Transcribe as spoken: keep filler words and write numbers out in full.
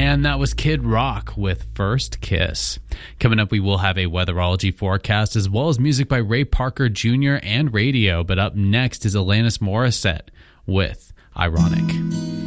And that was Kid Rock with First Kiss. Coming up, we will have a weatherology forecast as well as music by Ray Parker Junior and radio. But up next is Alanis Morissette with Ironic.